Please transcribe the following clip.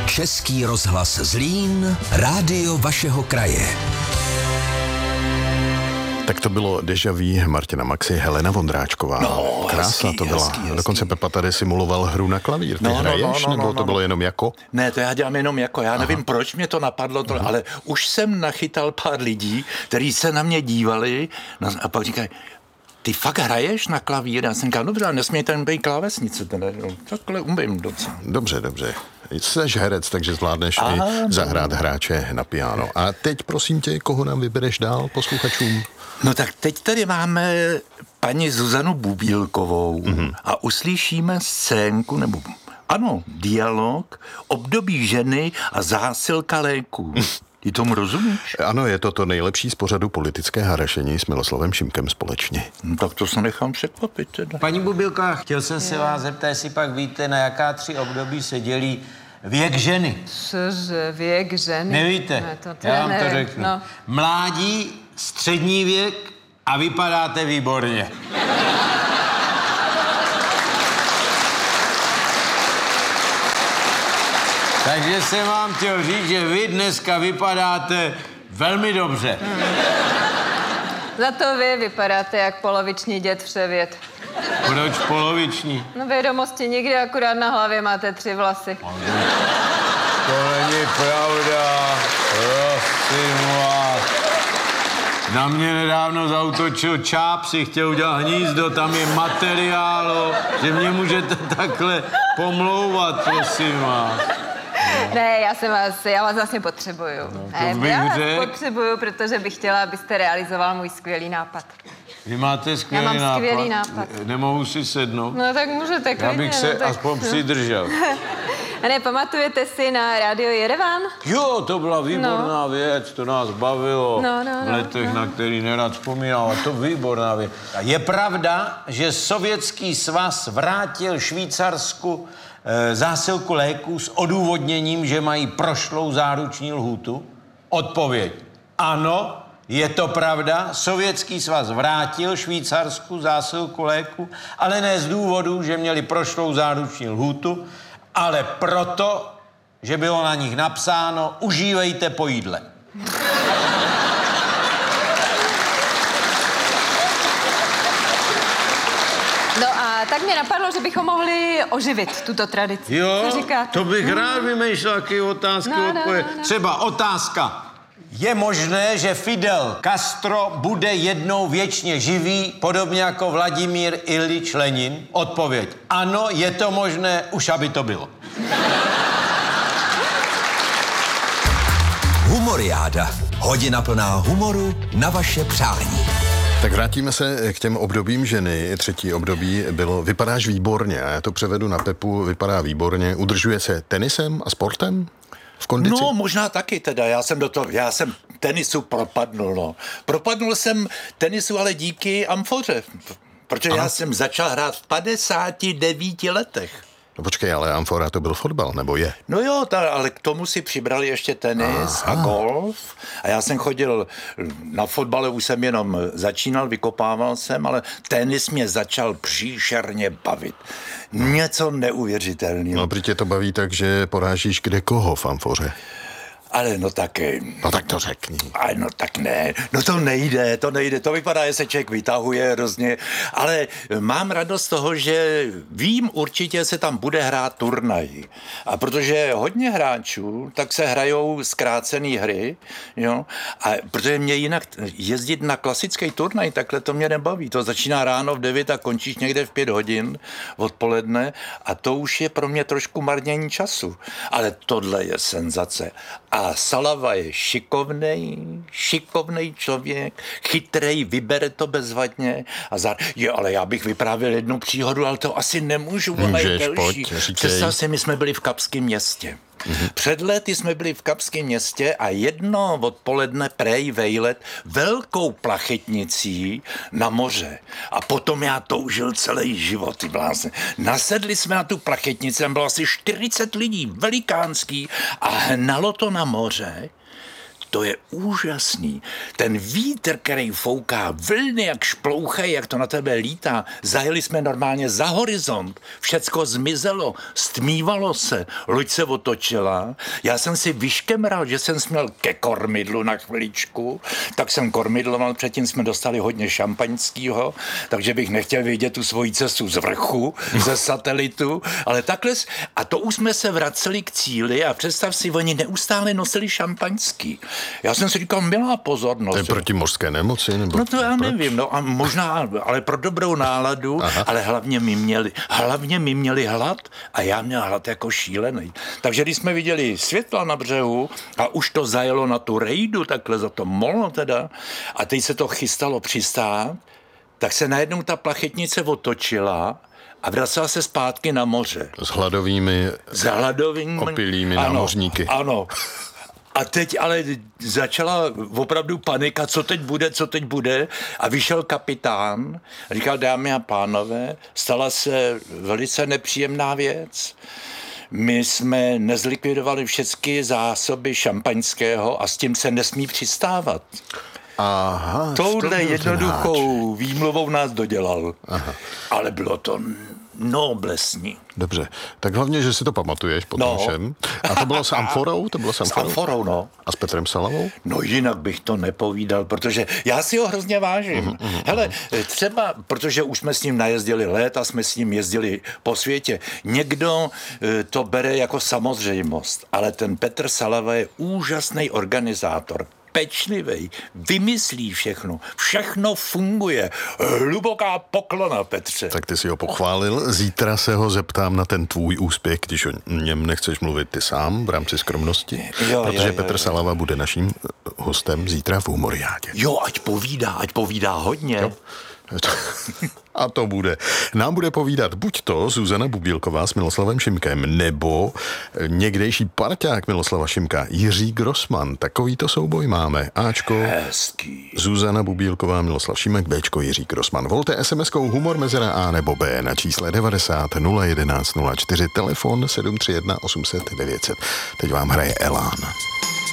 Český rozhlas Zlín, rádio vašeho kraje. Tak to bylo Deja Vu Martina Maxy, Helena Vondráčková. No, krásná to byla. hezký. Dokonce Pepa tady simuloval hru na klavír. Ty hraješ, nebo to bylo jenom jako? Ne, to já dělám jenom jako. Já nevím, proč mě to napadlo, ale už jsem nachytal pár lidí, kteří se na mě dívali a pak říkají, ty fakt hraješ na klavír? Já jsem říkal, dobře, nesmějte jen být klávesnice. Takhle umím docela. Dobře. Jseš herec, takže zvládneš i zahrát hráče na piano. A teď, prosím tě, koho nám vybereš dál posluchačům? No tak teď tady máme paní Zuzanu Bubílkovou a uslyšíme scénku, nebo dialog, období ženy a zásilka léků. Ty tomu rozumíš? Ano, je to nejlepší z pořadu Politické harašení s Miloslavem Šimkem společně. No, tak to se nechám překvapit teda. Paní Bubílková, chtěl jsem se vás zeptat, jestli pak víte, na jaká 3 období se dělí věk ženy. Cože, věk ženy? Nevíte? Ne, to já vám to nevím. řeknu. No. Mládí, střední věk a vypadáte výborně. Takže jsem vám chtěl říct, že vy dneska vypadáte velmi dobře. Za to vy vypadáte jak poloviční děd Vševěd. Proč poloviční? No vědomosti nikdy, akorát na hlavě máte 3 vlasy. To není pravda, prosím vás. Na mě nedávno zautočil čáp, si chtěl udělat hnízdo, tam je materiálu, že mě můžete takhle pomlouvat, prosím vás. Ne, já vás vlastně potřebuju. to bych Já vás řekl. potřebuju, protože bych chtěla, abyste realizoval můj skvělý nápad. Vy máte skvělý Já mám nápad. skvělý nápad. Nemohu si sednout? No tak můžete klidně. Já bych se no, tak, aspoň přidržel. A ne, pamatujete si na rádio Jerevan? Jo, to byla výborná věc, to nás bavilo v letech, na který nerad vzpomínal, ale to výborná věc. Je pravda, že Sovětský svaz vrátil Švýcarsku zásilku léků s odůvodněním, že mají prošlou záruční lhůtu? Odpověď. Ano, je to pravda. Sovětský svaz vrátil Švýcarsku zásilku léků, ale ne z důvodu, že měli prošlou záruční lhůtu, ale proto, že bylo na nich napsáno užívejte po jídle. No a tak mě napadlo, že bychom mohli oživit tuto tradici. Jo, Co říkáte? to bych rád vymýšlel taky otázky. No. Třeba otázka. Je možné, že Fidel Castro bude jednou věčně živý, podobně jako Vladimír Ilič Lenin? Odpověď. Ano, je to možné, už aby to bylo. Humoriáda. Hodina plná humoru na vaše přání. Tak vrátíme se k těm obdobím ženy. 3. období bylo vypadáš výborně. A já to převedu na Pepu, vypadá výborně. Udržuje se tenisem a sportem? V kondici? No, možná taky teda. Já jsem tenisu propadnul, no. Propadnul jsem tenisu, ale díky amfoře. Protože já jsem začal hrát v 59 letech. No počkej, ale amfora to byl fotbal, nebo je? No jo, ale k tomu si přibrali ještě tenis a golf. A já jsem chodil na fotbale, už jsem jenom začínal, vykopával jsem, ale tenis mě začal příšerně bavit. Něco neuvěřitelného. No, protože to baví tak, že porážíš kde koho v amfoře. Ale no tak... No tak to řekni. Ale no tak ne, no to nejde, to vypadá, že se člověk vytahuje hrozně, ale mám radost z toho, že vím určitě, se tam bude hrát turnaj. A protože hodně hráčů, tak se hrajou zkrácený hry, jo, a protože mě jinak jezdit na klasický turnaj, takhle to mě nebaví, to začíná ráno v 9 a končíš někde v 5 hodin odpoledne a to už je pro mě trošku marnění času, ale tohle je senzace. A Salava je šikovnej člověk, chytrej, vybere to bezvadně. Jo, ale já bych vyprávěl jednu příhodu, ale to asi nemůžu, ona je delší. Představ si, my jsme byli v Kapském Městě. Před lety jsme byli v Kapském Městě a jedno odpoledne prej vejlet velkou plachetnicí na moře. A potom já toužil celý život, ty blázne. Nasedli jsme na tu plachetnici, tam bylo asi 40 lidí, velikánský, a hnalo to na moře. to je úžasný. Ten vítr, který fouká, vlny jak šplouchají, jak to na tebe lítá. Zajeli jsme normálně za horizont. Všecko zmizelo, stmívalo se, loď se otočila. Já jsem si vyškemral, že jsem směl ke kormidlu na chviličku, tak jsem kormidloval, předtím jsme dostali hodně šampaňského, takže bych nechtěl vidět tu svoji cestu z vrchu, ze satelitu, ale takhle, a to už jsme se vraceli k cíli a představ si, oni neustále nosili šampaňský. Já jsem si říkal, milá pozornost. To je proti mořské nemoci? Nebo no to já nevím, no a možná, ale pro dobrou náladu, ale hlavně my měli hlad a já měl hlad jako šílený. Takže když jsme viděli světla na břehu a už to zajelo na tu rejdu, takhle za to molo teda, a teď se to chystalo přistát, tak se najednou ta plachetnice otočila a vracela se zpátky na moře. S hladovými opilými námořníky. Ano. A teď ale začala opravdu panika, co teď bude. A vyšel kapitán a říkal, dámy a pánové, stala se velice nepříjemná věc. My jsme nezlikvidovali všechny zásoby šampaňského a s tím se nesmí přistávat. Aha, touhle jednoduchou výmluvou nás dodělal. Aha. Ale bylo to noblesní. Dobře, tak hlavně, že si to pamatuješ po tom všem. A to bylo s Amforou? S Amforou, no. A s Petrem Salavou? No jinak bych to nepovídal, protože já si ho hrozně vážím. Hele, třeba, protože už jsme s ním najezdili léta, jsme s ním jezdili po světě, někdo to bere jako samozřejmost, ale ten Petr Salava je úžasný organizátor. Pečlivej, vymyslí všechno funguje. Hluboká poklona, Petře. Tak ty si ho pochválil, zítra se ho zeptám na ten tvůj úspěch, když o něm nechceš mluvit ty sám v rámci skromnosti, protože Petr Salava bude naším hostem zítra v Humoriádě. Jo, ať povídá hodně. Jo. A to bude. Nám bude povídat buď to Zuzana Bubílková s Miloslavem Šimkem, nebo někdejší parťák Miloslava Šimka, Jiří Grossman. Takovýto souboj máme. Ačko, hezký. Zuzana Bubílková, Miloslav Šimek, Bčko, Jiří Grossman. Volte SMS-kou humor mezera A nebo B na čísle 90 011 04, telefon 731 800 900. Teď vám hraje Elán.